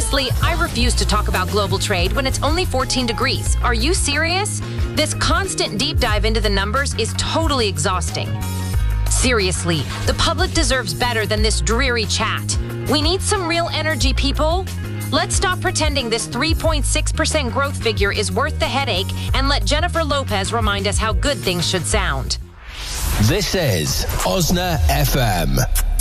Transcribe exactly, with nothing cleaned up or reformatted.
Honestly, I refuse to talk about global trade when it's only fourteen degrees. Are you serious? This constant deep dive into the numbers is totally exhausting. Seriously, the public deserves better than this dreary chat. We need some real energy, people. Let's stop pretending this three point six percent growth figure is worth the headache and let Jennifer Lopez remind us how good things should sound. This is Osna F M.